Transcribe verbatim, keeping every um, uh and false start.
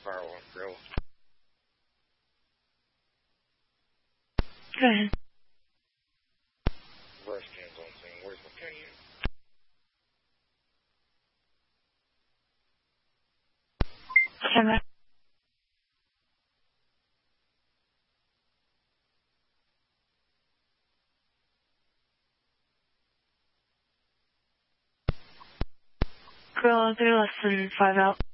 Firewall grill. Go ahead. Breast cans on scene. Where's McKinney? Stand by. Grill, three less than five out.